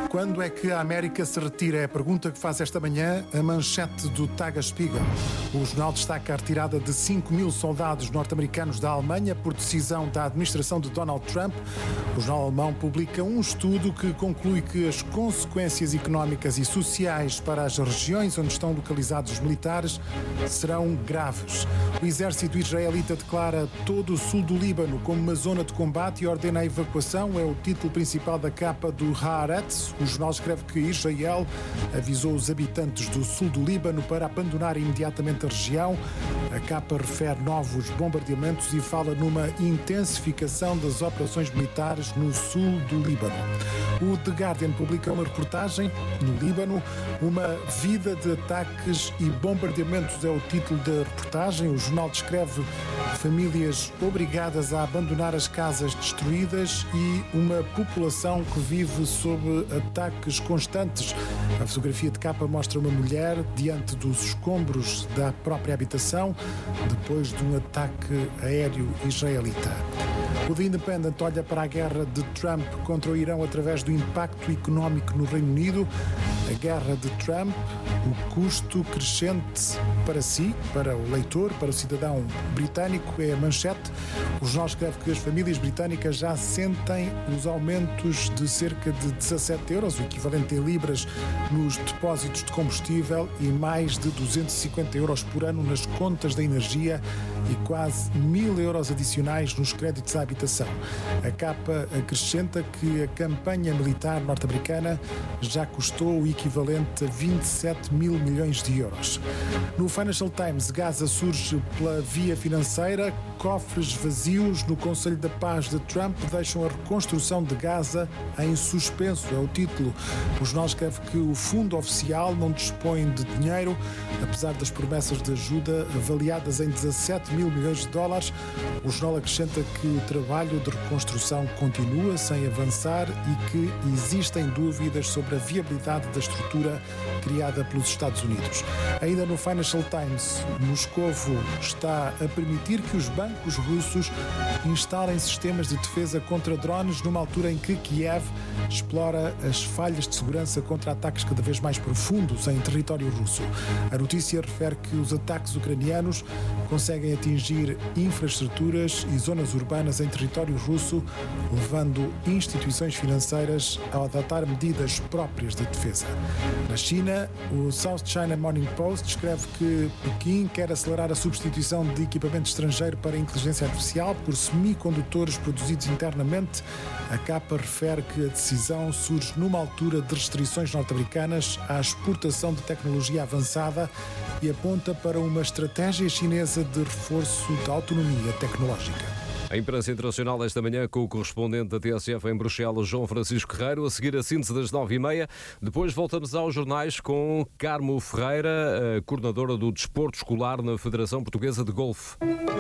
Quando é que a América se retira? É a pergunta que faz esta manhã a manchete do Tagesspiegel. O jornal destaca a retirada de 5.000 soldados norte-americanos da Alemanha por decisão da administração de Donald Trump. O jornal alemão publica um estudo que conclui que as consequências económicas e sociais para as regiões onde estão localizados os militares serão graves. O exército israelita declara todo o sul do Líbano como uma zona de combate e ordena a evacuação. É o título principal da capa do Haaretz. O jornal escreve que Israel avisou os habitantes do sul do Líbano para abandonar imediatamente a região. A capa refere novos bombardeamentos e fala numa intensificação das operações militares no sul do Líbano. O The Guardian publica uma reportagem no Líbano, uma vida de ataques e bombardeamentos é o título da reportagem. O jornal descreve famílias obrigadas a abandonar as casas destruídas e uma população que vive sob ataques constantes. A fotografia de capa mostra uma mulher diante dos escombros da própria habitação depois de um ataque aéreo israelita. O The Independent olha para a guerra de Trump contra o Irão através do impacto económico no Reino Unido. A guerra de Trump, o custo crescente para si, para o leitor, para o cidadão britânico, é a manchete. O jornal escreve que as famílias britânicas já sentem os aumentos de cerca de 17 euros, o equivalente em libras, nos depósitos de combustível e mais de 250 euros por ano nas contas da energia e quase 1.000 euros adicionais nos créditos à habitação. A capa acrescenta que a campanha militar norte-americana já custou o equivalente a 27 mil milhões de euros. No Financial Times, Gaza surge pela via financeira. Cofres vazios no Conselho da Paz de Trump deixam a reconstrução de Gaza em suspenso, é o título. O jornal escreve que o fundo oficial não dispõe de dinheiro, apesar das promessas de ajuda avaliadas em 17 mil milhões de dólares. O jornal acrescenta que o trabalho de reconstrução continua sem avançar e que existem dúvidas sobre a viabilidade da estrutura criada pelos Estados Unidos. Ainda no Financial Times, Moscovo está a permitir que os bancos russos instalem sistemas de defesa contra drones numa altura em que Kiev explora as falhas de segurança contra ataques cada vez mais profundos em território russo. A notícia refere que os ataques ucranianos conseguem atingir infraestruturas e zonas urbanas em território russo, levando instituições financeiras a adotar medidas próprias de defesa. Na China, o South China Morning Post escreve que Pequim quer acelerar a substituição de equipamento estrangeiro para a inteligência artificial por semicondutores produzidos internamente. A capa refere que a decisão surge numa altura de restrições norte-americanas à exportação de tecnologia avançada e aponta para uma estratégia chinesa de reforço da autonomia tecnológica. A imprensa internacional esta manhã com o correspondente da TSF em Bruxelas, João Francisco Guerreiro, a seguir a síntese das 9h30. Depois voltamos aos jornais com Carmo Ferreira, a coordenadora do desporto escolar na Federação Portuguesa de Golfe.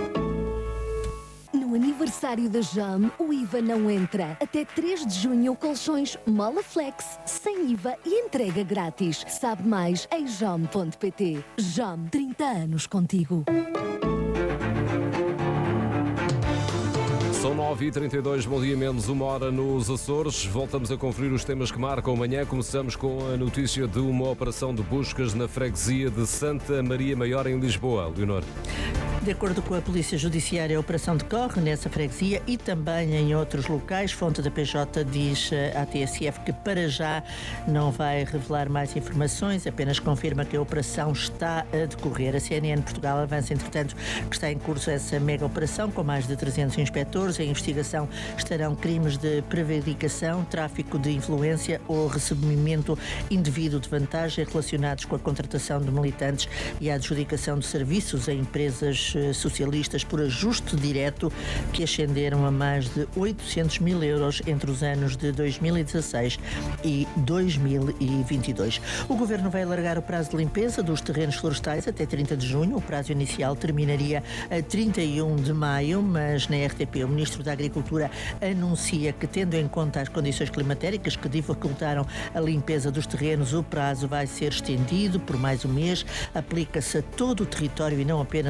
No aniversário da JAM, o IVA não entra. Até 3 de junho, colchões Molaflex, sem IVA e entrega grátis. Sabe mais em jam.pt. JAM, 30 anos contigo. São 9h32, bom dia, menos uma hora nos Açores. Voltamos a conferir os temas que marcam amanhã. Começamos com a notícia de uma operação de buscas na freguesia de Santa Maria Maior, em Lisboa. Leonor. De acordo com a Polícia Judiciária, a operação decorre nessa freguesia e também em outros locais. Fonte da PJ diz à TSF que para já não vai revelar mais informações, apenas confirma que a operação está a decorrer. A CNN Portugal avança, entretanto, que está em curso essa mega operação com mais de 300 inspectores. Em investigação estarão crimes de prevaricação, tráfico de influência ou recebimento indevido de vantagem relacionados com a contratação de militantes e a adjudicação de serviços a empresas socialistas por ajuste direto que ascenderam a mais de 800 mil euros entre os anos de 2016 e 2022. O Governo vai alargar o prazo de limpeza dos terrenos florestais até 30 de junho. O prazo inicial terminaria a 31 de maio, mas na RTP o Ministro da Agricultura anuncia que, tendo em conta as condições climatéricas que dificultaram a limpeza dos terrenos, o prazo vai ser estendido por mais um mês. Aplica-se a todo o território e não apenas aos concelhos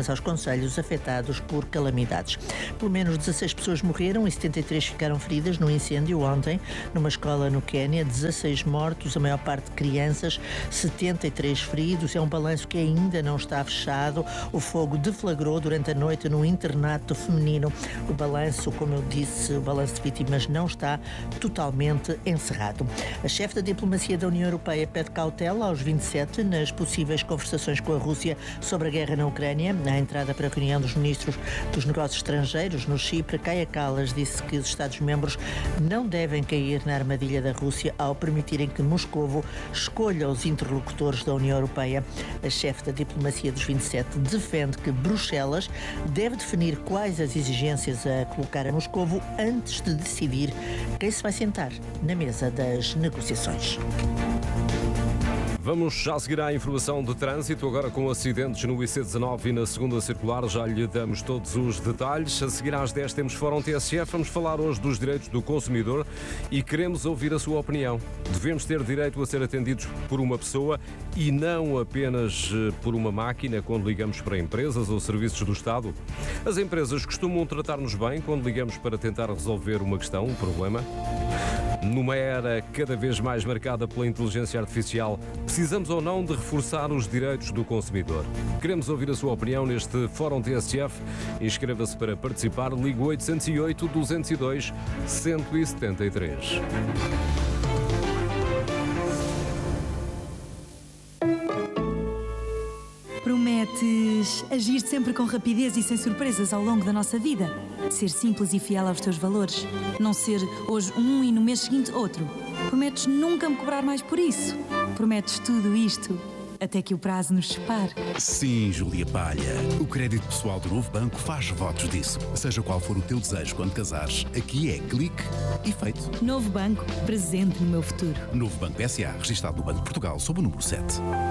concelhos afetados por calamidades. Pelo menos 16 pessoas morreram e 73 ficaram feridas no incêndio ontem numa escola no Quénia. 16 mortos, a maior parte crianças, 73 feridos. É um balanço que ainda não está fechado. O fogo deflagrou durante a noite no internato feminino. O balanço, como eu disse, o balanço de vítimas não está totalmente encerrado. A chefe da diplomacia da União Europeia pede cautela aos 27 nas possíveis conversações com a Rússia sobre a guerra na Ucrânia. Na entrada para a reunião dos ministros dos negócios estrangeiros no Chipre, Kaja Kallas disse que os Estados-membros não devem cair na armadilha da Rússia ao permitirem que Moscovo escolha os interlocutores da União Europeia. A chefe da diplomacia dos 27 defende que Bruxelas deve definir quais as exigências a colocar a Moscovo antes de decidir quem se vai sentar na mesa das negociações. Vamos já seguir à informação de trânsito, agora com acidentes no IC19 e na segunda circular, já lhe damos todos os detalhes. A seguir às 10 temos Fórum TSF, vamos falar hoje dos direitos do consumidor e queremos ouvir a sua opinião. Devemos ter direito a ser atendidos por uma pessoa e não apenas por uma máquina quando ligamos para empresas ou serviços do Estado? As empresas costumam tratar-nos bem quando ligamos para tentar resolver uma questão, um problema? Numa era cada vez mais marcada pela inteligência artificial, precisamos ou não de reforçar os direitos do consumidor? Queremos ouvir a sua opinião neste Fórum TSF. Inscreva-se para participar. Ligue 808-202-173. Prometes agir sempre com rapidez e sem surpresas ao longo da nossa vida? Ser simples e fiel aos teus valores? Não ser hoje um e no mês seguinte outro? Prometes nunca me cobrar mais por isso? Prometes tudo isto até que o prazo nos separe? Sim, Júlia Palha. O crédito pessoal do Novo Banco faz votos disso. Seja qual for o teu desejo quando casares, aqui é clique e feito. Novo Banco, presente no meu futuro. Novo Banco S.A., registado no Banco de Portugal, sob o número 7.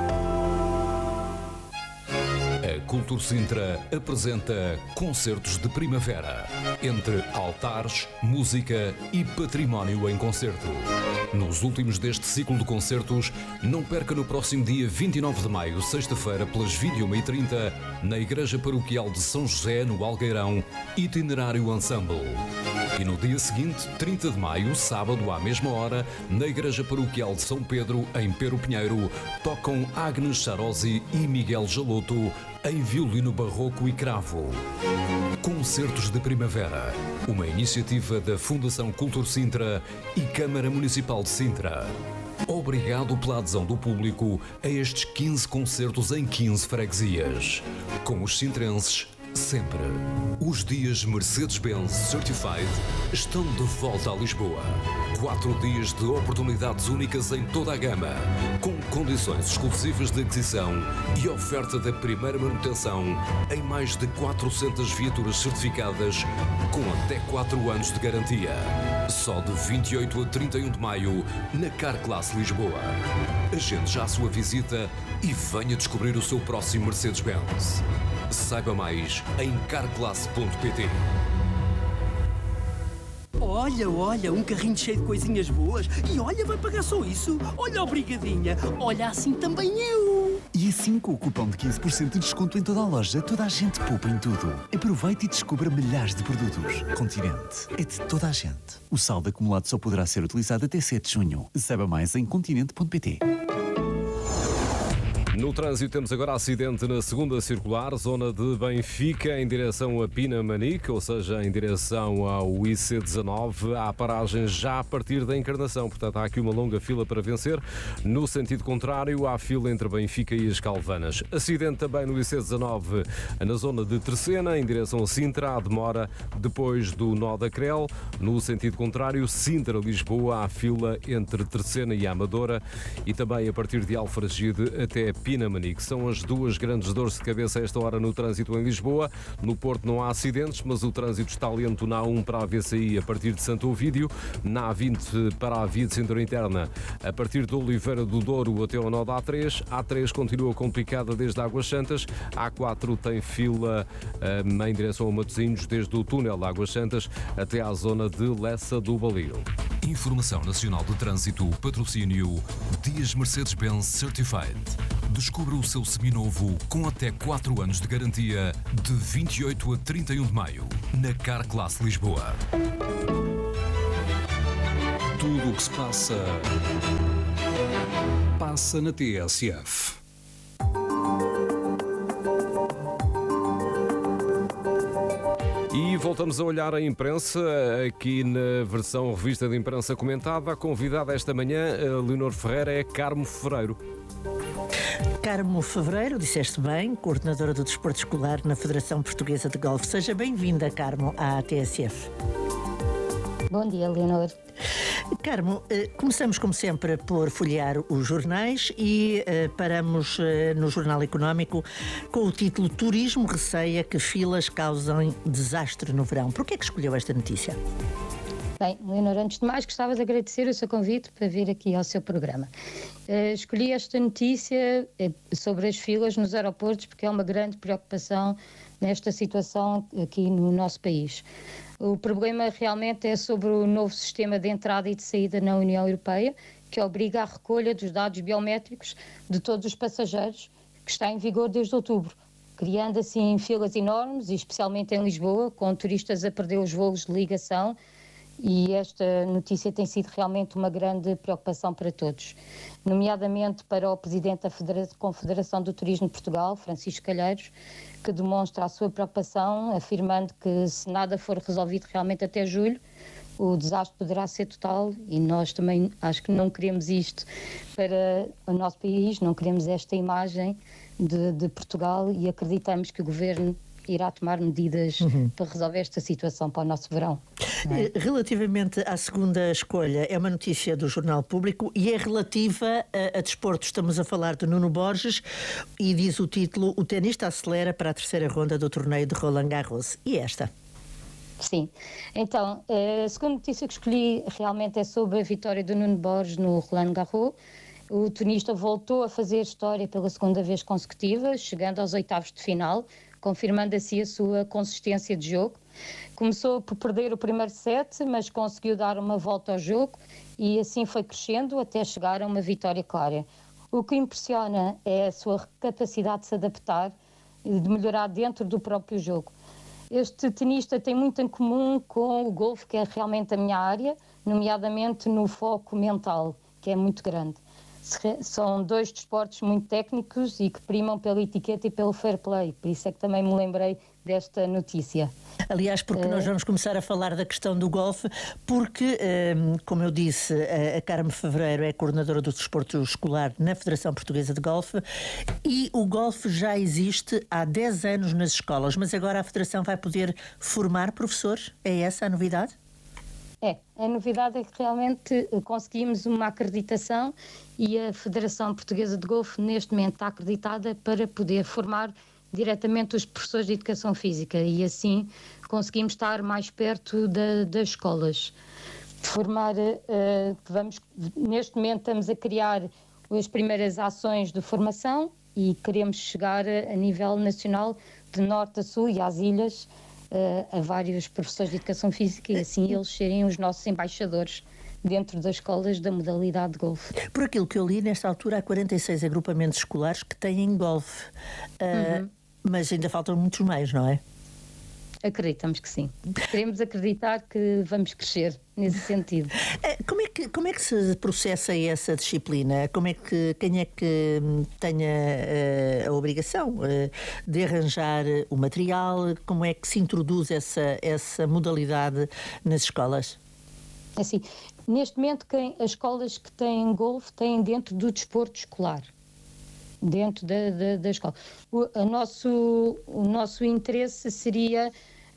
A Cultur Sintra apresenta Concertos de Primavera, entre altares, música e património em concerto. Nos últimos deste ciclo de concertos, não perca no próximo dia 29 de maio, sexta-feira, pelas 21h30, na Igreja Paroquial de São José, no Algueirão, Itinerário Ensemble. E no dia seguinte, 30 de maio, sábado, à mesma hora, na Igreja Paroquial de São Pedro, em Pero Pinheiro, tocam Agnes Charosi e Miguel Jaloto em violino barroco e cravo. Concertos de Primavera, uma iniciativa da Fundação Cultur Sintra e Câmara Municipal de Sintra. Obrigado pela adesão do público a estes 15 concertos em 15 freguesias. Com os sintrenses, sempre. Os dias Mercedes-Benz Certified estão de volta a Lisboa. 4 dias de oportunidades únicas em toda a gama, com condições exclusivas de aquisição e oferta da primeira manutenção em mais de 400 viaturas certificadas com até 4 anos de garantia. Só de 28 a 31 de maio na Carclass Lisboa. Agende já a sua visita e venha descobrir o seu próximo Mercedes-Benz. Saiba mais em carclass.pt. Olha, um carrinho cheio de coisinhas boas. E olha, vai pagar só isso. Olha, obrigadinha. Olha, assim também eu. E assim, com o cupom de 15% de desconto em toda a loja, toda a gente poupa em tudo. Aproveite e descubra milhares de produtos. Continente é de toda a gente. O saldo acumulado só poderá ser utilizado até 7 de junho. Saiba mais em continente.pt. No trânsito temos agora acidente na segunda circular, zona de Benfica, em direção a Pinamanique, ou seja, em direção ao IC19. Há paragens já a partir da Encarnação, portanto há aqui uma longa fila para vencer. No sentido contrário, há fila entre Benfica e as Calvanas. Acidente também no IC19 na zona de Terceira, em direção a Sintra, há demora depois do nó da Crel. No sentido contrário, Sintra-Lisboa, há fila entre Terceira e Amadora e também a partir de Alfragide até Pinamanique. São as duas grandes dores de cabeça a esta hora no trânsito em Lisboa. No Porto não há acidentes, mas o trânsito está lento na A1 para a VCI a partir de Santo Ovídio, na A20 para a via de cintura interna a partir de Oliveira do Douro até ao nó da A3. A3 continua complicada desde Águas Santas. A4 tem fila em direção a Matosinhos desde o túnel de Águas Santas até à zona de Lessa do Balio. Informação Nacional de Trânsito, patrocínio Dias Mercedes-Benz Certified. Descubra o seu seminovo com até 4 anos de garantia de 28 a 31 de maio na Carclass Lisboa. Tudo o que se passa na TSF. E voltamos a olhar a imprensa, aqui na versão revista de imprensa comentada. A convidada esta manhã, Leonor Ferreira, é Carmo Ferreiro. Carmo Ferreiro, disseste bem, coordenadora do desporto escolar na Federação Portuguesa de Golfe. Seja bem-vinda, Carmo, à TSF. Bom dia, Leonor. Carmo, começamos como sempre por folhear os jornais e paramos no Jornal Económico com o título Turismo receia que filas causam desastre no verão. Por que é que escolheu esta notícia? Bem, Leonor, antes de mais gostava de agradecer o seu convite para vir aqui ao seu programa. Escolhi esta notícia sobre as filas nos aeroportos porque é uma grande preocupação nesta situação aqui no nosso país. O problema realmente é sobre o novo sistema de entrada e de saída na União Europeia, que obriga à recolha dos dados biométricos de todos os passageiros, que está em vigor desde outubro, criando assim filas enormes, e especialmente em Lisboa, com turistas a perder os voos de ligação, e esta notícia tem sido realmente uma grande preocupação para todos, nomeadamente para o Presidente da Confederação do Turismo de Portugal, Francisco Calheiros, que demonstra a sua preocupação, afirmando que se nada for resolvido realmente até julho, o desastre poderá ser total, e nós também acho que não queremos isto para o nosso país, não queremos esta imagem de Portugal, e acreditamos que o Governo irá tomar medidas para resolver esta situação para o nosso verão. Relativamente à segunda escolha, é uma notícia do Jornal Público e é relativa a desporto. Estamos a falar de Nuno Borges e diz o título: o tenista acelera para a terceira ronda do torneio de Roland Garros. E esta? Sim. Então, a segunda notícia que escolhi realmente é sobre a vitória do Nuno Borges no Roland Garros. O tenista voltou a fazer história pela segunda vez consecutiva, chegando aos oitavos de final, confirmando assim a sua consistência de jogo. Começou por perder o primeiro set, mas conseguiu dar uma volta ao jogo e assim foi crescendo até chegar a uma vitória clara. O que impressiona é a sua capacidade de se adaptar e de melhorar dentro do próprio jogo. Este tenista tem muito em comum com o golfe, que é realmente a minha área, nomeadamente no foco mental, que é muito grande. São dois desportos muito técnicos e que primam pela etiqueta e pelo fair play, por isso é que também me lembrei desta notícia. Aliás, porque nós vamos começar a falar da questão do golfe, porque, como eu disse, a Carmo Ferreiro é coordenadora do desporto escolar na Federação Portuguesa de Golfe e o golfe já existe há 10 anos nas escolas, mas agora a Federação vai poder formar professores? É essa a novidade? A novidade é que realmente conseguimos uma acreditação e a Federação Portuguesa de Golfe neste momento está acreditada para poder formar diretamente os professores de Educação Física e assim conseguimos estar mais perto das escolas. Neste momento estamos a criar as primeiras ações de formação e queremos chegar a nível nacional de norte a sul e às ilhas a vários professores de Educação Física e assim eles serem os nossos embaixadores dentro das escolas da modalidade de golfe. Por aquilo que eu li, nesta altura há 46 agrupamentos escolares que têm golfe, mas ainda faltam muitos mais, não é? Acreditamos que sim. Queremos acreditar que vamos crescer nesse sentido. Como é que se processa essa disciplina? Quem é que tenha a obrigação de arranjar o material? Como é que se introduz essa modalidade nas escolas? Assim, neste momento, as escolas que têm golfe têm dentro do desporto escolar. Dentro da escola. O nosso interesse seria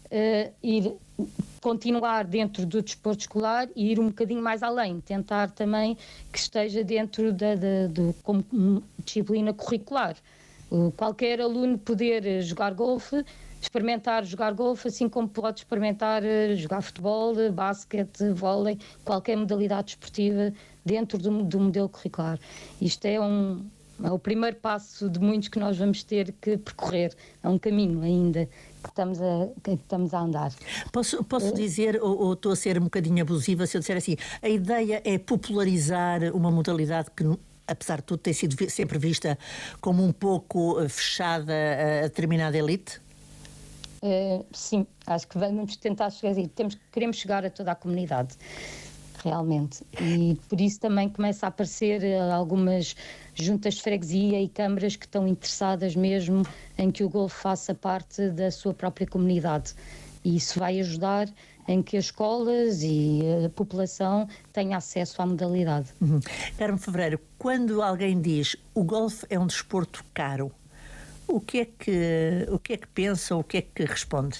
continuar dentro do desporto escolar e ir um bocadinho mais além, tentar também que esteja dentro como disciplina curricular. Qualquer aluno poder jogar golfe, experimentar jogar golfe, assim como pode experimentar jogar futebol, basquete, vôlei, qualquer modalidade desportiva dentro do modelo curricular. Isto é o primeiro passo de muitos que nós vamos ter que percorrer. É um caminho ainda que estamos a andar. Posso dizer, ou estou a ser um bocadinho abusiva, se eu disser assim, a ideia é popularizar uma modalidade que apesar de tudo, tem sido sempre vista como um pouco fechada a determinada elite? Sim, acho que vamos tentar chegar aí. Queremos chegar a toda a comunidade, realmente. E por isso também começa a aparecer algumas juntas de freguesia e câmaras que estão interessadas mesmo em que o golfe faça parte da sua própria comunidade. E isso vai ajudar em que as escolas e a população tenham acesso à modalidade. Carmo Fevereiro, quando alguém diz o golfe é um desporto caro, o que é que pensa, o que é que responde?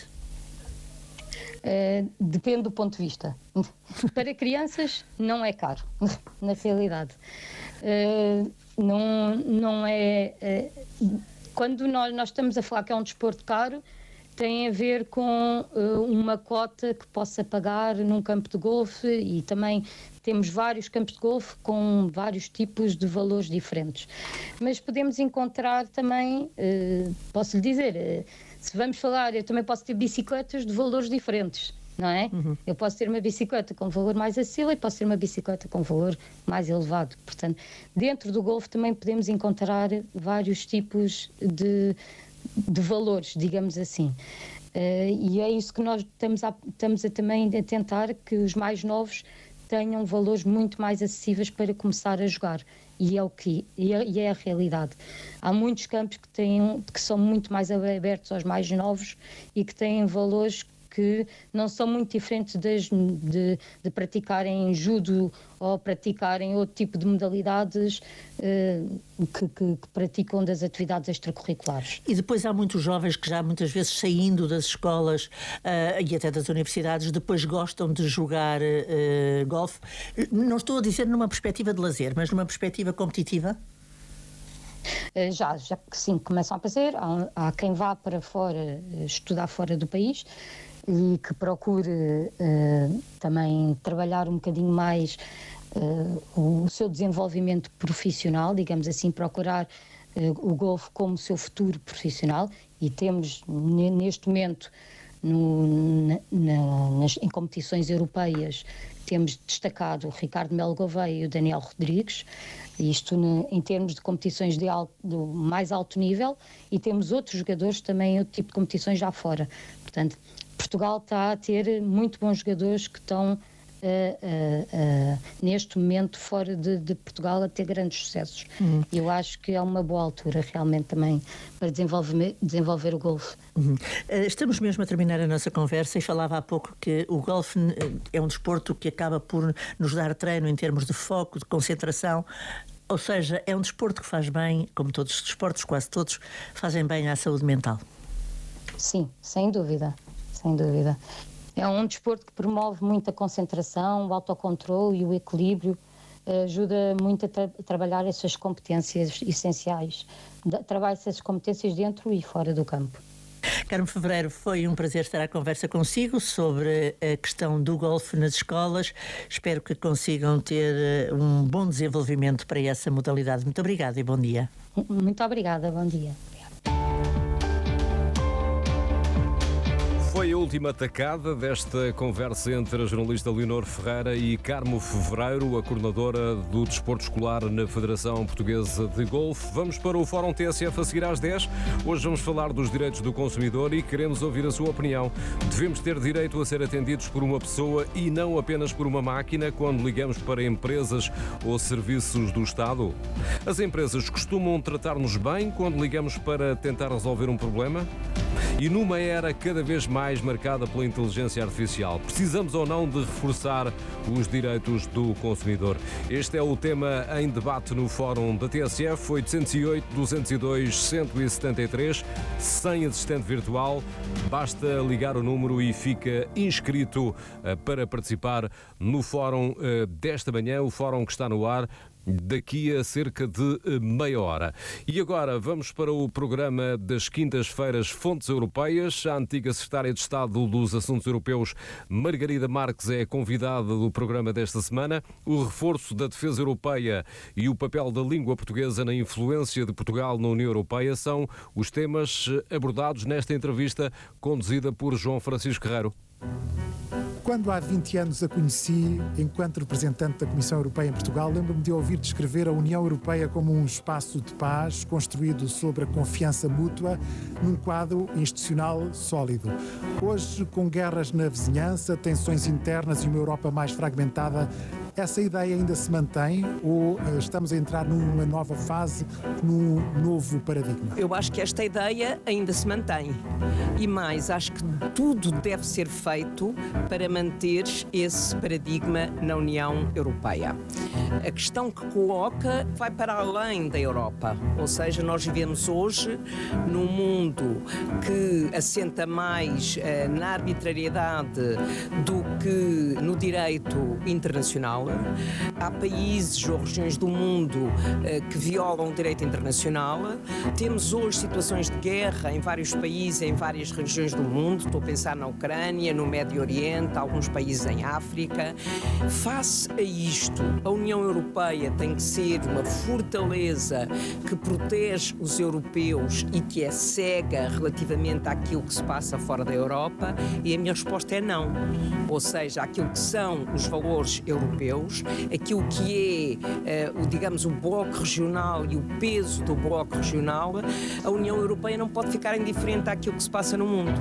Depende do ponto de vista. Para crianças não é caro, na realidade. Não é... Quando nós estamos a falar que é um desporto caro, tem a ver com uma cota que possa pagar num campo de golfe, e também temos vários campos de golfe com vários tipos de valores diferentes. Mas podemos encontrar também, posso lhe dizer, se vamos falar, eu também posso ter bicicletas de valores diferentes, não é? Eu posso ter uma bicicleta com valor mais acessível e posso ter uma bicicleta com valor mais elevado. Portanto, dentro do golfe também podemos encontrar vários tipos de valores, digamos assim. E é isso que nós estamos também a tentar, que os mais novos tenham valores muito mais acessíveis para começar a jogar. E é a realidade. Há muitos campos que são muito mais abertos aos mais novos e que têm valores que não são muito diferentes de praticarem judo ou praticarem outro tipo de modalidades que praticam das atividades extracurriculares. E depois há muitos jovens que já muitas vezes saindo das escolas e até das universidades, depois gostam de jogar golfe. Não estou a dizer numa perspectiva de lazer, mas numa perspectiva competitiva? Já que sim, começam a aparecer. Há quem vá para fora, estudar fora do país, e que procure também trabalhar um bocadinho mais o seu desenvolvimento profissional, digamos assim, procurar o golfe como o seu futuro profissional. E temos neste momento em competições europeias, temos destacado o Ricardo Melo Gouveia e o Daniel Rodrigues, isto em termos de competições do mais alto nível, e temos outros jogadores também, outro tipo de competições já fora. Portanto, Portugal está a ter muito bons jogadores que estão neste momento fora de Portugal a ter grandes sucessos. Eu acho que é uma boa altura realmente também para desenvolver o golfe. Estamos mesmo a terminar a nossa conversa e falava há pouco que o golfe é um desporto que acaba por nos dar treino em termos de foco, de concentração. Ou seja, é um desporto que faz bem, como todos os desportos, quase todos, fazem bem à saúde mental. Sim, sem dúvida. Sem dúvida. É um desporto que promove muita concentração, o autocontrole e o equilíbrio, ajuda muito a trabalhar essas competências essenciais. Trabalha essas competências dentro e fora do campo. Carmo Fevereiro, foi um prazer estar à conversa consigo sobre a questão do golfe nas escolas. Espero que consigam ter um bom desenvolvimento para essa modalidade. Muito obrigada e bom dia. Muito obrigada, bom dia. Foi a última tacada desta conversa entre a jornalista Leonor Ferreira e Carmo Fevereiro, a coordenadora do desporto escolar na Federação Portuguesa de Golfe. Vamos para o Fórum TSF a seguir às 10. Hoje vamos falar dos direitos do consumidor e queremos ouvir a sua opinião. Devemos ter direito a ser atendidos por uma pessoa e não apenas por uma máquina quando ligamos para empresas ou serviços do Estado? As empresas costumam tratar-nos bem quando ligamos para tentar resolver um problema? E numa era cada vez mais marcada pela inteligência artificial, precisamos ou não de reforçar os direitos do consumidor? Este é o tema em debate no Fórum da TSF. 808-202-173, sem assistente virtual. Basta ligar o número e fica inscrito para participar no Fórum desta manhã, o Fórum que está no ar daqui a cerca de meia hora. E agora vamos para o programa das quintas-feiras Fontes Europeias. A antiga secretária de Estado dos Assuntos Europeus, Margarida Marques, é convidada do programa desta semana. O reforço da defesa europeia e o papel da língua portuguesa na influência de Portugal na União Europeia são os temas abordados nesta entrevista conduzida por João Francisco Guerreiro. Quando há 20 anos a conheci, enquanto representante da Comissão Europeia em Portugal, lembro-me de ouvir descrever a União Europeia como um espaço de paz construído sobre a confiança mútua num quadro institucional sólido. Hoje, com guerras na vizinhança, tensões internas e uma Europa mais fragmentada, essa ideia ainda se mantém ou estamos a entrar numa nova fase, num novo paradigma? Eu acho que esta ideia ainda se mantém. E mais, acho que tudo deve ser feito para manter esse paradigma na União Europeia. A questão que coloca vai para além da Europa. Ou seja, nós vivemos hoje num mundo que assenta mais na arbitrariedade do que no direito internacional. Há países ou regiões do mundo que violam o direito internacional. Temos hoje situações de guerra em vários países, em várias regiões do mundo. Estou a pensar na Ucrânia, no Médio Oriente, alguns países em África. Face a isto, a União Europeia tem que ser uma fortaleza que protege os europeus e que é cega relativamente àquilo que se passa fora da Europa? E a minha resposta é não. Ou seja, aquilo que são os valores europeus, aquilo que é, digamos, o bloco regional e o peso do bloco regional, a União Europeia não pode ficar indiferente àquilo que se passa no mundo.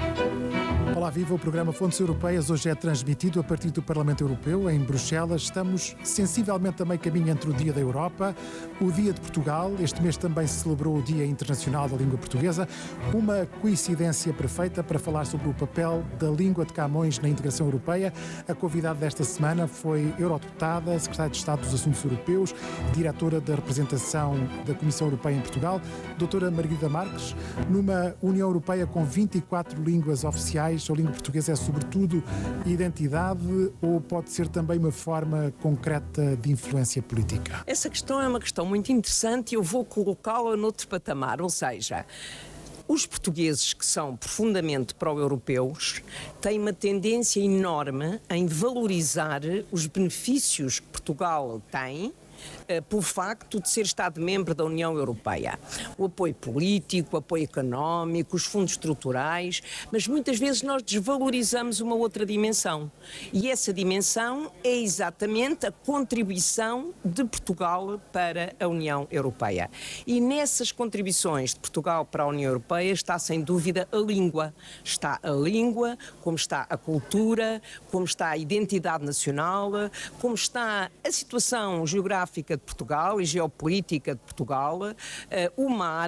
Olá, viva! O programa Fontes Europeias hoje é transmitido a partir do Parlamento Europeu, em Bruxelas. Estamos sensivelmente a meio caminho entre o Dia da Europa, o Dia de Portugal. Este mês também se celebrou o Dia Internacional da Língua Portuguesa. Uma coincidência perfeita para falar sobre o papel da língua de Camões na integração europeia. A convidada desta semana foi eurodeputada, secretária de Estado dos Assuntos Europeus, diretora da representação da Comissão Europeia em Portugal, doutora Margarida Marques. Numa União Europeia com 24 línguas oficiais, a língua portuguesa é sobretudo identidade ou pode ser também uma forma concreta de influência política? Essa questão é uma questão muito interessante e eu vou colocá-la noutro patamar, ou seja, os portugueses que são profundamente pró-europeus têm uma tendência enorme em valorizar os benefícios que Portugal tem pelo facto de ser Estado-membro da União Europeia. O apoio político, o apoio económico, os fundos estruturais, mas muitas vezes nós desvalorizamos uma outra dimensão. E essa dimensão é exatamente a contribuição de Portugal para a União Europeia. E nessas contribuições de Portugal para a União Europeia está, sem dúvida, a língua. Está a língua, como está a cultura, como está a identidade nacional, como está a situação geográfica de Portugal e geopolítica de Portugal, o mar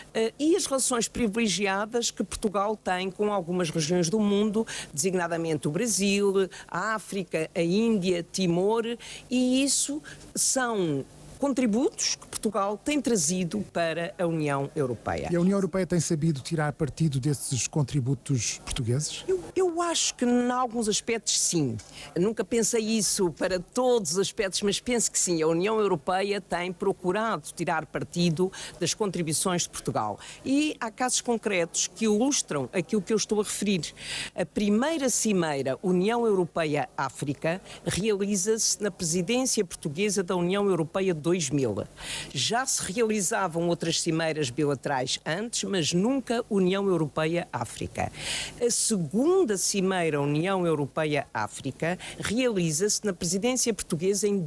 e as relações privilegiadas que Portugal tem com algumas regiões do mundo, designadamente o Brasil, a África, a Índia, Timor, e isso são contributos que Portugal tem trazido para a União Europeia. E a União Europeia tem sabido tirar partido desses contributos portugueses? Eu acho que em alguns aspectos sim. Nunca pensei isso para todos os aspectos, mas penso que sim. A União Europeia tem procurado tirar partido das contribuições de Portugal. E há casos concretos que ilustram aquilo que eu estou a referir. A primeira cimeira União Europeia-África realiza-se na presidência portuguesa da União Europeia de 2000. Já se realizavam outras cimeiras bilaterais antes, mas nunca União Europeia-África. A segunda cimeira União Europeia-África realiza-se na presidência portuguesa em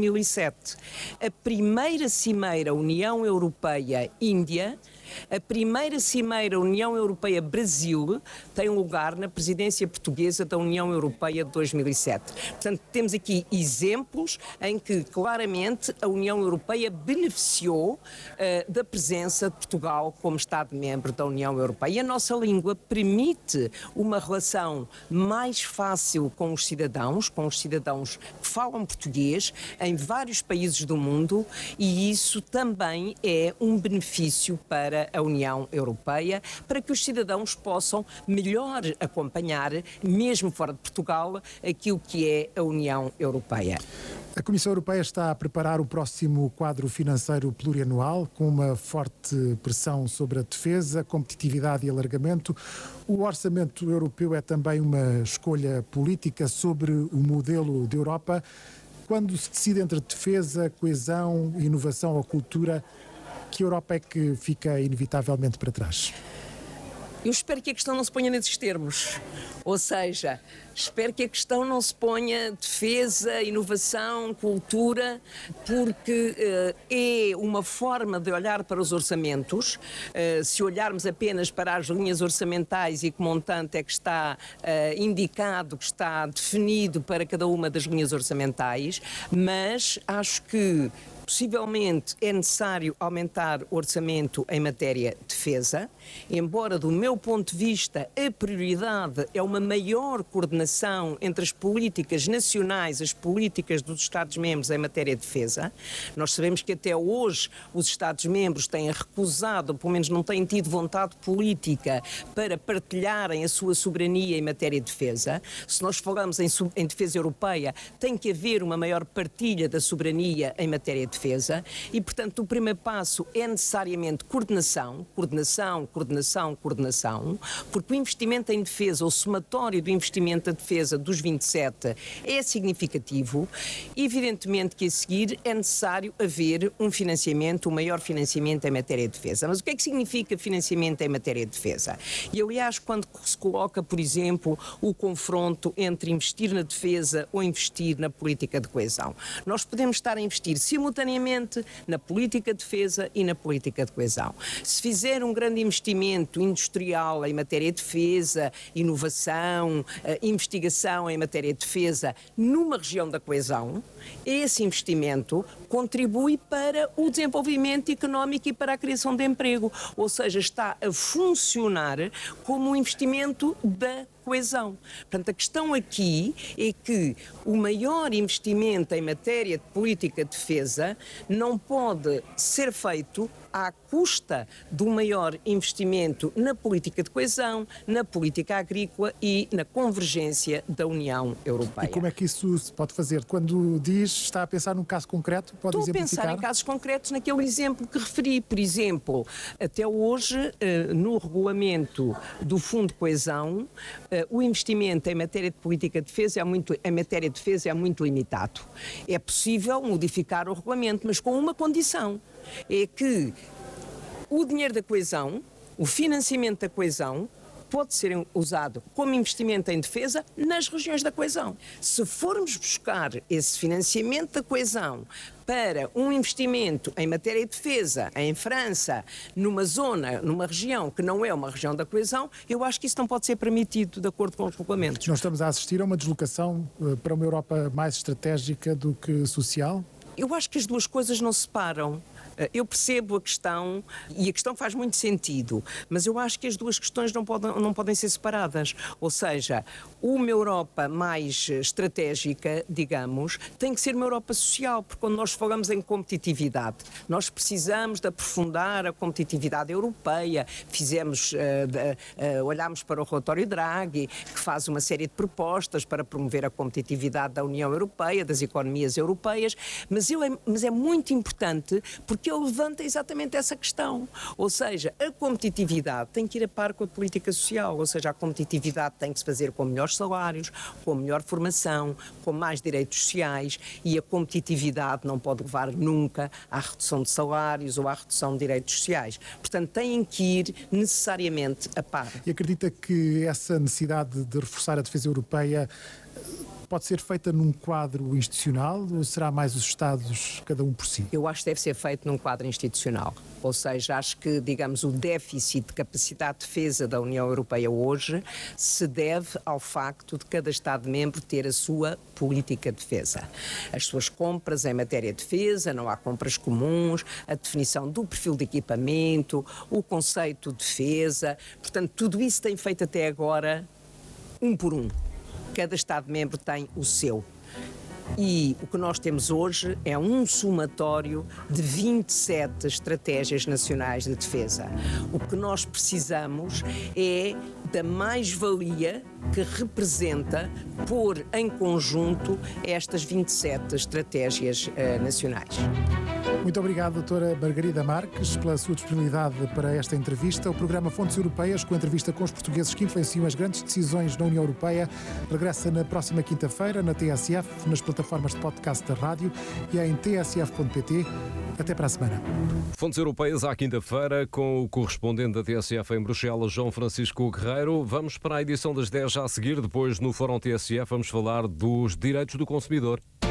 2007. A primeira cimeira União Europeia-Índia, a primeira cimeira União Europeia-Brasil tem lugar na presidência portuguesa da União Europeia de 2007. Portanto, temos aqui exemplos em que claramente a União Europeia beneficiou da presença de Portugal como Estado-membro da União Europeia. E a nossa língua permite uma relação mais fácil com os cidadãos que falam português em vários países do mundo, e isso também é um benefício para a União Europeia, para que os cidadãos possam melhor acompanhar, mesmo fora de Portugal, aquilo que é a União Europeia. A Comissão Europeia está a preparar o próximo quadro financeiro plurianual, com uma forte pressão sobre a defesa, competitividade e alargamento. O orçamento europeu é também uma escolha política sobre o modelo de Europa. Quando se decide entre defesa, coesão, inovação ou cultura, que Europa é que fica inevitavelmente para trás? Eu espero que a questão não se ponha nesses termos. Ou seja, espero que a questão não se ponha defesa, inovação, cultura, porque é uma forma de olhar para os orçamentos. Se olharmos apenas para as linhas orçamentais e que montante é que está indicado, que está definido para cada uma das linhas orçamentais, mas acho que possivelmente é necessário aumentar o orçamento em matéria de defesa, embora do meu ponto de vista a prioridade é uma maior coordenação entre as políticas nacionais, as políticas dos Estados-membros em matéria de defesa. Nós sabemos que até hoje os Estados-membros têm recusado, ou pelo menos não têm tido vontade política para partilharem a sua soberania em matéria de defesa. Se nós falamos em defesa europeia, tem que haver uma maior partilha da soberania em matéria de defesa e, portanto, o primeiro passo é necessariamente coordenação, porque o investimento em defesa, o somatório do investimento da defesa dos 27 é significativo. Evidentemente que a seguir é necessário haver um financiamento, um maior financiamento em matéria de defesa. Mas o que é que significa financiamento em matéria de defesa? E, aliás, quando se coloca, por exemplo, o confronto entre investir na defesa ou investir na política de coesão, nós podemos estar a investir simultaneamente na política de defesa e na política de coesão. Se fizer um grande investimento industrial em matéria de defesa, inovação, investigação em matéria de defesa numa região da coesão, esse investimento contribui para o desenvolvimento económico e para a criação de emprego, ou seja, está a funcionar como um investimento da coesão. Portanto, a questão aqui é que o maior investimento em matéria de política de defesa não pode ser feito à custa do maior investimento na política de coesão, na política agrícola e na convergência da União Europeia. E como é que isso se pode fazer? Quando diz, está a pensar num caso concreto, pode exemplificar? Estou a pensar em casos concretos naquele exemplo que referi. Por exemplo, até hoje, no regulamento do Fundo de Coesão, o investimento em matéria de política de defesa é muito limitado. É possível modificar o regulamento, mas com uma condição. É que o dinheiro da coesão, o financiamento da coesão, pode ser usado como investimento em defesa nas regiões da coesão. Se formos buscar esse financiamento da coesão para um investimento em matéria de defesa em França, numa zona, numa região que não é uma região da coesão, eu acho que isso não pode ser permitido de acordo com os regulamentos. Nós estamos a assistir a uma deslocação para uma Europa mais estratégica do que social? Eu acho que as duas coisas não se separam. Eu percebo a questão e a questão faz muito sentido, mas eu acho que as duas questões não podem ser separadas. Ou seja, uma Europa mais estratégica, digamos, tem que ser uma Europa social, porque quando nós falamos em competitividade, nós precisamos de aprofundar a competitividade europeia. Olhámos para o relatório Draghi, que faz uma série de propostas para promover a competitividade da União Europeia, das economias europeias, mas é muito importante porque ele levanta exatamente essa questão. Ou seja, a competitividade tem que ir a par com a política social, ou seja, a competitividade tem que se fazer com melhores salários, com melhor formação, com mais direitos sociais, e a competitividade não pode levar nunca à redução de salários ou à redução de direitos sociais. Portanto, têm que ir necessariamente a par. E acredita que essa necessidade de reforçar a defesa europeia pode ser feita num quadro institucional ou será mais os Estados, cada um por si? Eu acho que deve ser feito num quadro institucional. Ou seja, acho que, digamos, o déficit de capacidade de defesa da União Europeia hoje se deve ao facto de cada Estado-membro ter a sua política de defesa. As suas compras em matéria de defesa, não há compras comuns, a definição do perfil de equipamento, o conceito de defesa. Portanto, tudo isso tem feito até agora um por um. Cada Estado-membro tem o seu. E o que nós temos hoje é um somatório de 27 estratégias nacionais de defesa. O que nós precisamos é da mais-valia que representa pôr em conjunto estas 27 estratégias nacionais. Muito obrigado, doutora Margarida Marques, pela sua disponibilidade para esta entrevista. O programa Fontes Europeias, com entrevista com os portugueses que influenciam as grandes decisões na União Europeia, regressa na próxima quinta-feira na TSF, nas plataformas de podcast da rádio e em tsf.pt. Até para a semana. Fontes Europeias à quinta-feira, com o correspondente da TSF em Bruxelas, João Francisco Guerreiro. Vamos para a edição das 10 já a seguir. Depois, no Fórum TSF, vamos falar dos direitos do consumidor.